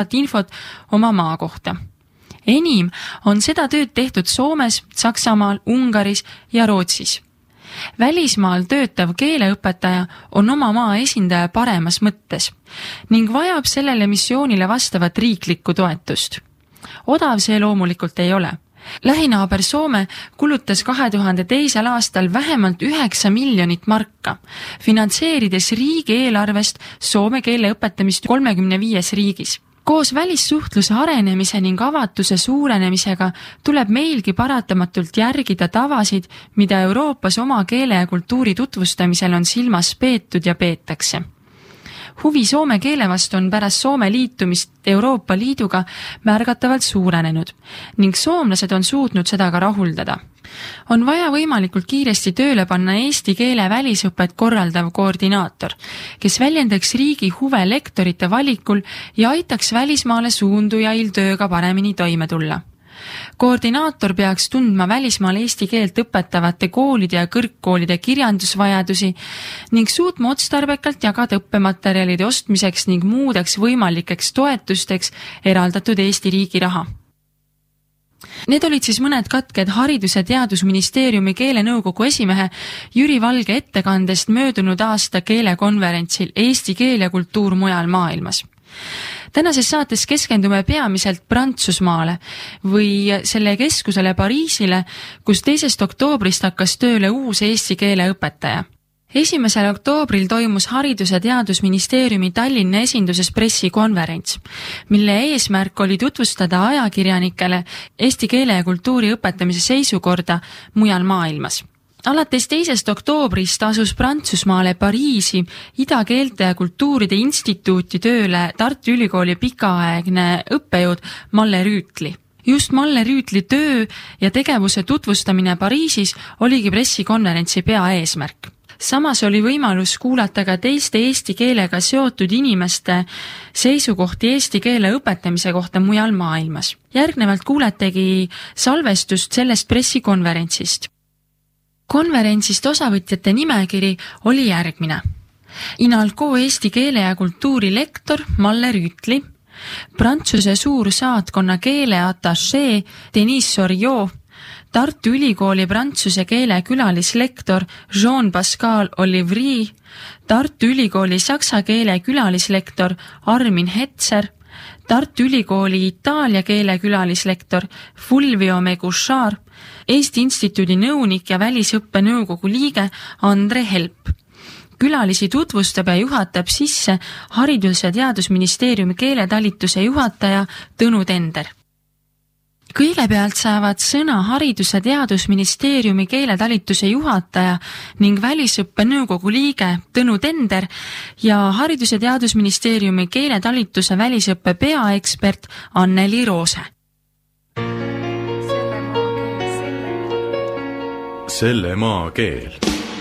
infot oma maa kohta. Enim on seda tööd tehtud Soomes, Saksamaal, Ungaris ja Rootsis. Välismaal töötav keeleõpetaja on oma maa esindaja paremas mõttes ning vajab sellele missioonile vastavat riiklikku toetust. Odav see loomulikult ei ole. Lähinaaber Soome kulutas 2002. aastal vähemalt 9 miljonit marka, finantseerides riigieelarvest soome keele õpetamist 35 riigis. Koos välissuhtluse arenemise ning avatuse suurenemisega tuleb meilgi paratamatult järgida tavasid, mida Euroopas oma keele ja kultuuri tutvustamisel on silmas peetud ja peetakse. Huvi soome keele vastu on pärast Soome liitumist Euroopa Liiduga märgatavalt suurenenud ning soomlased on suutnud seda ka rahuldada. On vaja võimalikult kiiresti tööle panna eesti keele välisõpet korraldav koordinaator, kes väljendaks riigi huve lektorite valikul ja aitaks välismaale suundujail tööga paremini toime tulla. Koordinaator peaks tundma välismaal eesti keelt õpetavate koolide ja kõrgkoolide kirjandusvajadusi ning suutma otstarbekalt jagada õppematerjalide ostmiseks ning muudeks võimalikeks toetusteks eraldatud Eesti riigi raha. Need olid siis mõned katked Haridus- ja Teadusministeeriumi keelenõukogu esimehe Jüri Valge ettekandest möödunud aasta keelekonverentsil Eesti keel ja kultuur mujal maailmas. Tänases saates keskendume peamiselt Prantsusmaale või selle keskusele Pariisile, kus 2. oktoobrist hakkas tööle uus eesti keele õpetaja. 1. oktoobril toimus Haridus- ja Teadusministeeriumi Tallinna esinduses pressikonverents, mille eesmärk oli tutvustada ajakirjanikele eesti keele ja kultuuri õpetamise seisukorda mujal maailmas. Alates 2. oktoobrist asus Prantsusmaale Pariisi Idakeelte ja kultuuride instituuti tööle Tartu Ülikooli pikaaegne õppejõud Malle Rüütli. Just Malle Rüütli töö ja tegevuse tutvustamine Pariisis oligi pressikonverentsi peaeesmärk. Samas oli võimalus kuulata ka teiste eesti keelega seotud inimeste seisukohti eesti keele õpetamise kohta mujal maailmas. Järgnevalt kuuletegi salvestust sellest pressikonverentsist. Konverentsist osavõtjate nimekiri oli järgmine. Inalco eesti keele ja kultuuri lektor Malle Rüütli, Prantsuse suursaatkonna keeleatašee Denis Soriot, Tartu Ülikooli prantsuse keele külalislektor Jean-Pascal Olivry, Tartu Ülikooli saksa keele külalislektor Armin Hetzer, Tartu Ülikooli itaalia keele külalislektor Fulvio Meguchar, Eesti Instituudi nõunik ja välisõppe nõukogu liige Andre Help. Külalisi tutvustab ja juhatab sisse Haridus- ja Teadusministeeriumi keeletalituse juhataja Tõnu Tender. Kõigepealt saavad sõna Haridus- ja Teadusministeeriumi keeletalituse juhataja ning välisõppe nõukogu liige Tõnu Tender ja Haridus- ja Teadusministeeriumi keeletalituse välisõppe peaekspert Anneli Roose. Selle maa keel.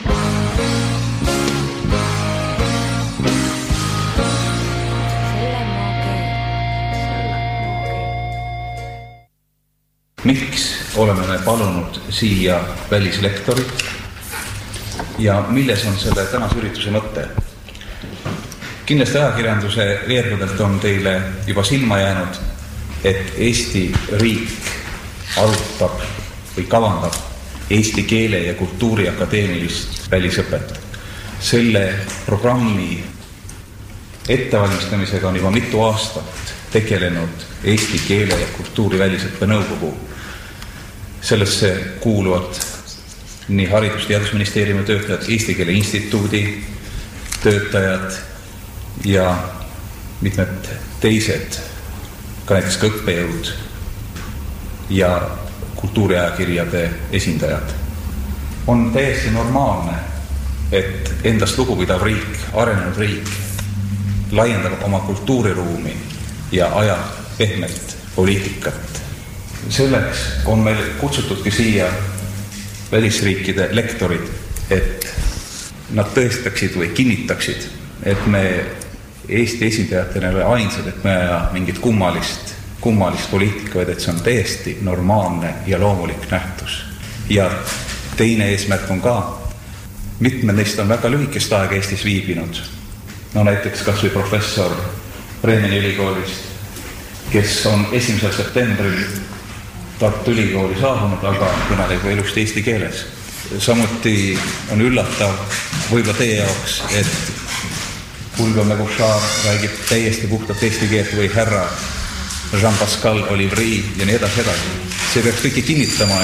Miks oleme me palunud siia välislektorit ja milles on selle tänase ürituse mõte? Kindlasti ajakirjanduse veergudelt on teile juba silma jäänud, et Eesti riik arutab või kavandab Eesti keele ja kultuuri akadeemilist välisõpet. Selle programmi ettevalmistamisega on juba mitu aastat tegelenud Eesti keele ja kultuuri välisõppe nõukogu. Sellesse kuuluvad nii Haridus- ja Teadusministeeriumi töötajad, Eesti Keele Instituudi töötajad ja mitmed teised, ka näiteks ka õppejõud ja kultuuriajakirjade esindajad. On täiesti normaalne, et endast lugupidav riik, arenenud riik, laiendab oma kultuuriruumi ja ajab pehmet poliitikat. Selleks on meil kutsutudki siia välisriikide lektorid, et nad tõestaksid või kinnitaksid, et me Eesti esindajatena ei ole ainsad, et me aja mingit kummalist poliitika, vaid et see on täiesti normaalne ja loomulik nähtus. Ja teine eesmärk on ka, mitmed neist on väga lühikest aega Eestis viibinud. No näiteks kas või professor Bremeni ülikoolist kes on 1. septembril Tartu Ülikooli saabunud, aga kõneleb ilusti eesti keeles. Samuti on üllatav võib-olla teie jaoks, et Fulgon Legouchard räägib täiesti puhtalt eesti keelt või härra Jean-Pascal Olivry ja nii edasi. See peaks kõiki kinnitama,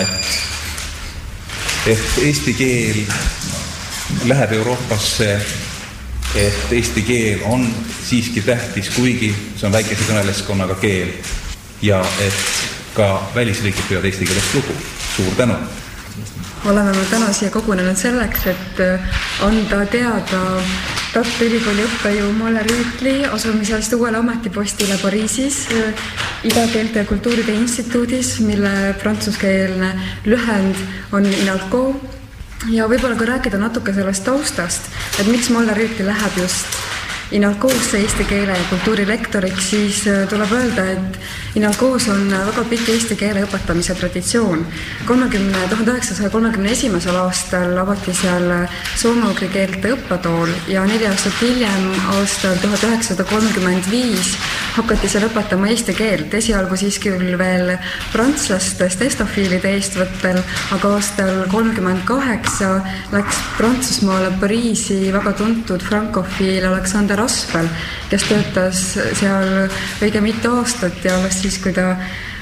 et eesti keel läheb Euroopasse, et eesti keel on siiski tähtis, kuigi see on väikese kõneleskonnaga keel ja et ka välisriigid peavad eesti keelest lugu. Suur tänu! Oleme me täna siia kogunenud selleks, et anda teada Tartu Ülikooli õppejõu Molle Rüütli asumisest uuele ametipostile Pariisis Idakeelte ja kultuuride instituudis, mille prantsuskeelne lühend on INALCO. Ja võib-olla kui rääkida natuke sellest taustast, et miks Molle Rüütli läheb just INALCO-sse eesti keele ja kultuuri lektoriks, siis tuleb öelda, et INALCO-s on väga pikk eesti keele õpetamise traditsioon. 1931. aastal avati seal soome-ugri keelte õppetool ja 4 aastat hiljem, aastal 1935, hakati seal õpetama eesti keelt. Esialgu siiski veel prantslastest estofiilide eestvõttel, aga aastal 1938 läks Prantsusmaale Pariisi väga tuntud frankofiil Alexander Aspel, kes töötas seal õige mitu aastat ja alles siis, kui ta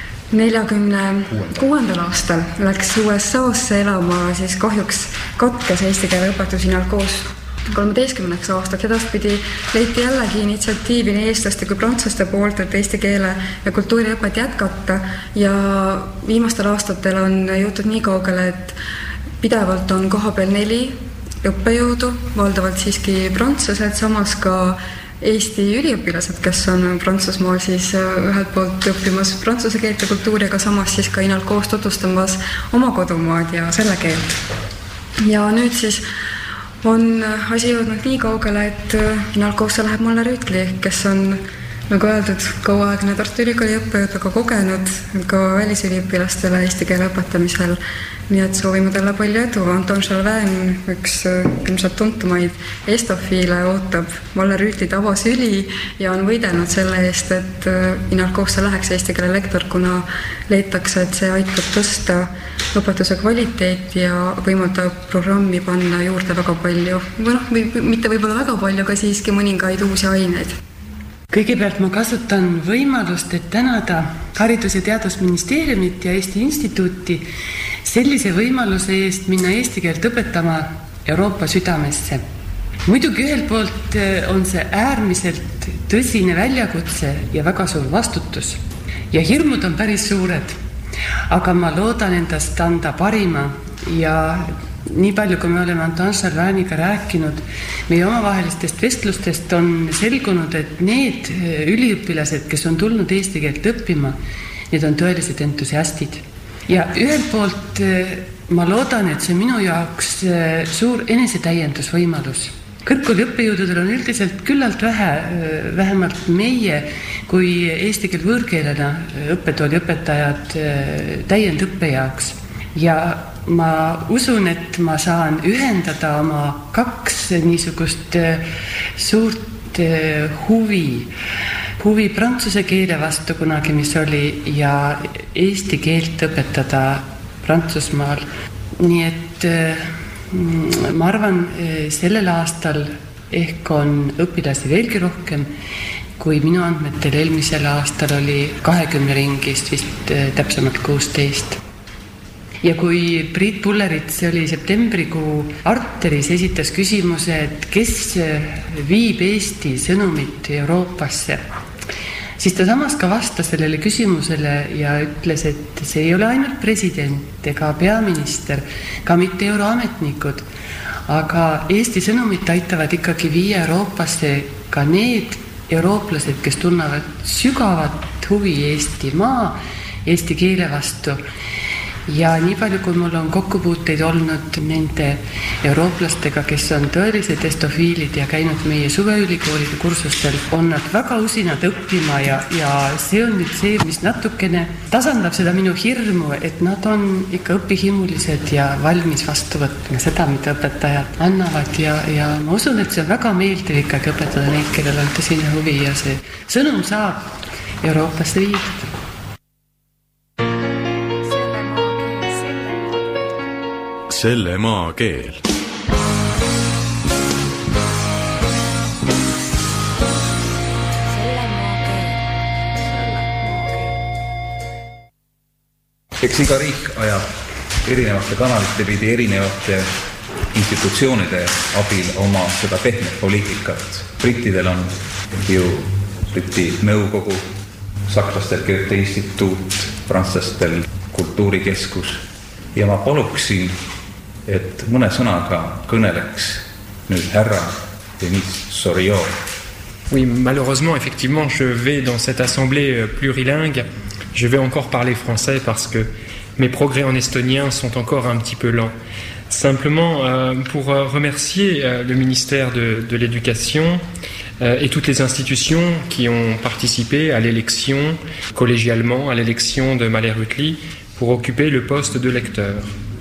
46. aastal läks USA-sse elama, siis kahjuks katkes eesti keele õpetus INALCO-s 13 aastaks. Edaspidi leiti jällegi initsiatiivi nii eestlaste kui prantslaste poolt, et eesti keele ja kultuuriõpet jätkata ja viimastel aastatel on jõutud nii kaugele, et pidevalt on kohapeal 4 õppejõudu, valdavalt siiski prantslased, samas ka Eesti üliõpilased, kes on Prantsusmaal siis ühelt poolt õppimas prantsuse keelt ja kultuuri, aga samas siis ka INALCO-s tutvustamas oma kodumaad ja selle keelt. Ja nüüd siis on asi jõudnud nii kaugele, et INALCO-sse läheb Molle Rüütli, kes on, nagu öeldud, kauaaegne Tartu Ülikooli õppejõud, aga kogenud ka välisüliõpilastele eesti keele õpetamisel. Nii et soovime talle palju edu. Anton Chalvain, üks ilmselt tuntumaid estofiile, ootab Molle Rüütlit avasüli ja on võidelnud selle eest, et INALCO-sse läheks eesti keele lektor, kuna leitakse, et see aitab tõsta õpetuse kvaliteeti ja võimaldab programmi panna juurde väga palju, mitte võib-olla väga palju, aga siiski mõningaid uusi aineid. Kõigepealt ma kasutan võimalust, et tänada Haridus- ja Teadusministeeriumit ja Eesti Instituuti sellise võimaluse eest minna eesti keelt õpetama Euroopa südamesse. Muidugi ühelt poolt on see äärmiselt tõsine väljakutse ja väga suur vastutus. Ja hirmud on päris suured, aga ma loodan endast anda parima ja nii palju, kui me oleme Anton Chalvainiga rääkinud, meie omavahelistest vestlustest on selgunud, et need üliõpilased, kes on tulnud eesti keelt õppima, need on tõelised entusiastid. Ja ühelt poolt ma loodan, et see minu jaoks suur enesetäiendusvõimalus. Kõrgkooli õppejõududel on üldiselt küllalt vähe, vähemalt meie kui eesti keel võõrkeelena õppetooli õpetajad täiendõppe jaoks. Ja ma usun, et ma saan ühendada oma 2 niisugust suurt huvi prantsuse keele vastu kunagi, mis oli, ja eesti keelt õpetada Prantsusmaal. Nii et ma arvan, sellel aastal ehk on õpilasi veelgi rohkem, kui minu andmetel eelmisel aastal oli 20 ringist, vist täpsemalt 16. Ja kui Priit Pullerits oli septembrikuu Arteris esitas küsimuse, et kes viib Eesti sõnumit Euroopasse, siis ta samas ka vastas sellele küsimusele ja ütles, et see ei ole ainult president ega peaminister, ka mitte euroametnikud, aga Eesti sõnumit aitavad ikkagi viia Euroopasse ka need eurooplased, kes tunnevad sügavat huvi Eesti maa, eesti keele vastu. Ja nii palju, kui mul on kokkupuuteid olnud nende eurooplastega, kes on tõelised estofiilid ja käinud meie suveülikoolide kursustel, on nad väga usinad õppima ja see on nüüd see, mis natukene tasandab seda minu hirmu, et nad on ikka õpihimulised ja valmis vastu võtma seda, mida õpetajad annavad ja ma usun, et see on väga meeldiv ikkagi õpetada neid, kellel on tõsine huvi ja see sõnum saab Euroopasse viidud. Selle maa keel. Eks iga riik ajab erinevate kanalite pidi erinevate institutsioonide abil oma seda pehmet poliitikat. Brittidel on ju Briti nõukogu, sakslastel Goethe instituut, prantslastel kultuurikeskus. Ja ma paluksin, et mõne sõnaga kõneleks nüüd härra Denis Soriot. Oui, malheureusement, effectivement, je vais dans cette assemblée plurilingue. Je vais encore parler français parce que mes progrès en estonien sont encore un petit peu lents. Simplement, pour remercier le ministère de l'Éducation et toutes les institutions qui ont participé à l'élection, collégialement, à l'élection de Male Rütli pour occuper le poste de lecteur.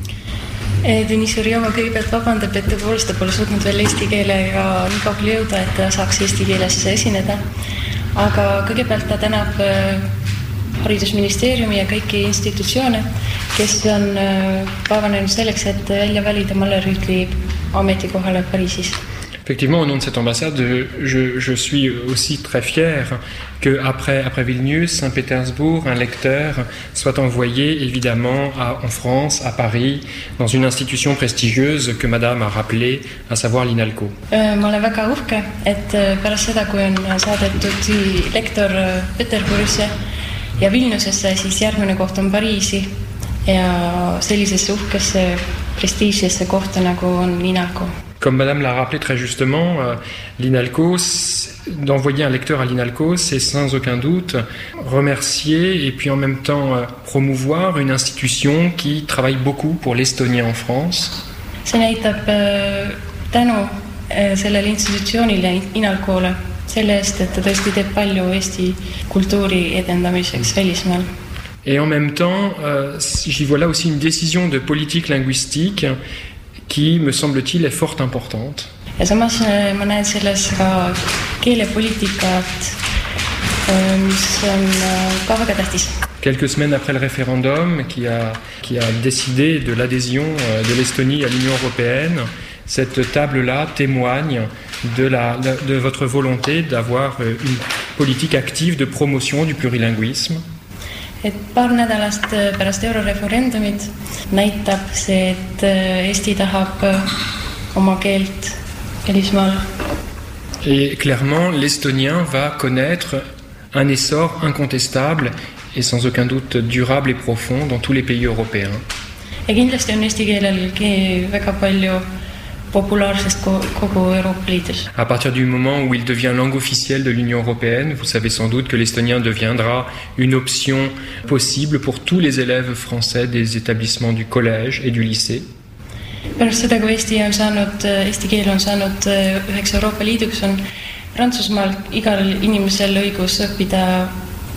Denis Soriot kõigepealt vabandab, et tõepoolest ta pole suutnud veel eesti keelega nii kaugele jõuda, et ta saaks eesti keeles esineda. Aga kõigepealt ta tänab haridusministeeriumi ja kõiki institutsioone, kes on vaevanenud selleks, et välja valida Male Rütli ametikohale Pariisis. Effectivement, au nom de cette ambassade, je suis aussi très fier qu'après Vilnius, Saint-Pétersbourg, un lecteur soit envoyé évidemment en France, à Paris, dans une institution prestigieuse que madame a rappelée, à savoir l'INALCO. Ma olen väga uhke, et pärast seda, kui on saadetud lektor Peterburisse ja Vilniusesse, siis järgmine koht on Pariisi ja sellisesse uhkesse prestiižsesse kohta, nagu on l'INALCO. Comme madame l'a rappelé très justement, l'INALCO, d'envoyer un lecteur à l'INALCO, c'est sans aucun doute remercier et puis en même temps promouvoir une institution qui travaille beaucoup pour l'estonien en France. See näitab tänu sellele institutsioonile INALCOle selle eest, et ta tõesti teeb palju Eesti kultuuri edendamiseks välismaal. Et en même temps, j'y vois là aussi une décision de politique linguistique qui, me semble-t-il, est fort importante. Ja samas ma näen selles ka keelepoliitikat, mis on ka väga tähtis. Quelques semaines après le référendum qui a décidé de l'adhésion de l'Estonie à l'Union européenne, cette table-là témoigne de votre volonté d'avoir une politique active de promotion du plurilinguisme. Et paar nädalast pärast euroreferendumit näitab see, et Eesti tahab oma keelt välismaal. Et clairement, l'estonien va connaître un essor incontestable et sans aucun doute durable et profond dans tous les pays européens. Ja kindlasti on eesti keelelgi väga palju populaarsest kogu Euroopa Liidus. À partir du moment où il devient langue officielle de l'Union européenne, vous savez sans doute que l'estonien deviendra une option possible pour tous les élèves français des établissements du collège et du lycée. Pärast seda, kui eesti keel on saanud üheks Euroopa Liiduks, on Prantsusmaal igal inimesel õigus õppida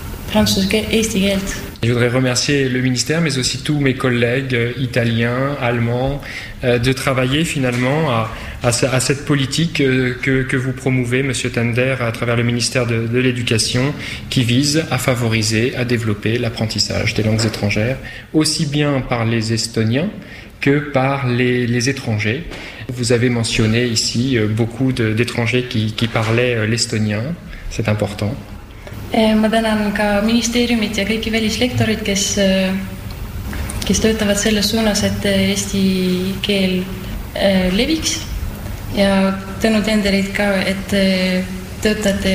eesti keelt. Je voudrais remercier le ministère, mais aussi tous mes collègues italiens, allemands, de travailler finalement à cette politique que vous promouvez, Monsieur Tender, à travers le ministère de l'Éducation, qui vise à favoriser, à développer l'apprentissage des langues étrangères, aussi bien par les Estoniens que par les étrangers. Vous avez mentionné ici beaucoup d'étrangers qui parlaient l'estonien, c'est important. Ma tänan ka ministeeriumit ja kõiki välislektorid, kes töötavad selles suunas, et eesti keel leviks ja tänu tenderid ka, et töötate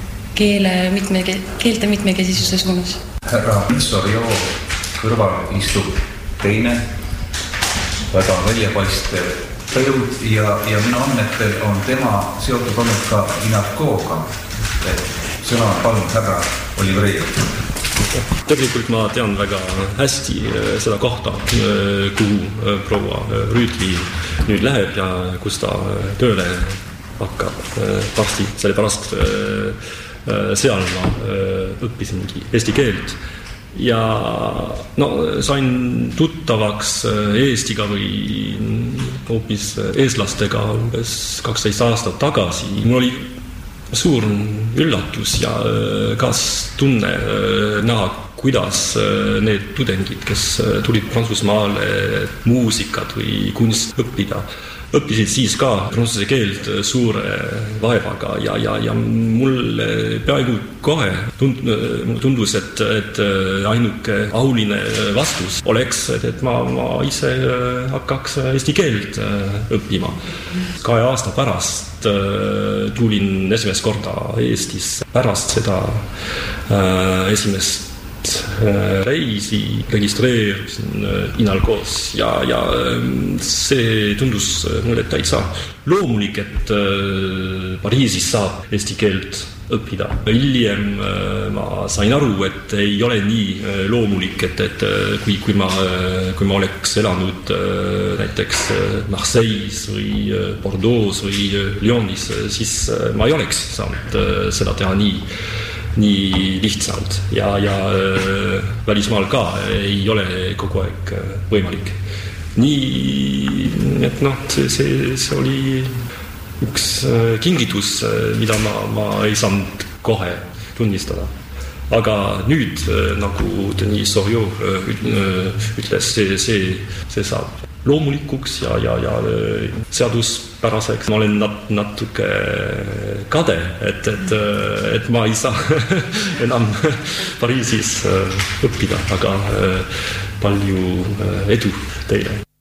keelte mitmekesisuse suunas. Härra Soriot kõrval istub teine väga väljapaistev põld ja minu andmetel on tema seotud olnud ka INALCOga. Sõna palun härra Oliver. Tegelikult ma tean väga hästi seda kohta, kuhu proua Rüütli nüüd läheb ja kus ta tööle hakkab varsti, sellepärast seal ma õppisingi eesti keelt ja sain tuttavaks Eestiga või hoopis eestlastega umbes 12 aastat tagasi. Mul oli suur üllatus ja kaastunne näha, kuidas need tudengid, kes tulid Prantsusmaale muusikat või kunst õppida, õppisid siis ka prantsuse keelt suure vaevaga ja mul peaaegu kohe tundus, et ainuke auline vastus oleks, et ma ise hakkaks eesti keelt õppima. 2 aasta pärast tulin esimest korda Eestis. Pärast seda esimest reisi registreerisin Inalcoos ja see tundus mulle täitsa loomulik, et Pariisis saab eesti keelt õppida. Hiljem ma sain aru, et ei ole nii loomulik, et kui ma oleks elanud näiteks Marseilles või Bordeaux või Lyonis, siis ma ei oleks saanud seda teha nii lihtsalt ja välismaal ka ei ole kogu aeg võimalik. Nii, et see oli üks kingitus, mida ma ei saanud kohe tunnistada. Aga nüüd, nagu Denis Soriot ütles, see saab loomulikuks ja seaduspäraseks. Ma olen natuke kade, et ma ei saa enam Pariisis õppida, aga palju edu teile.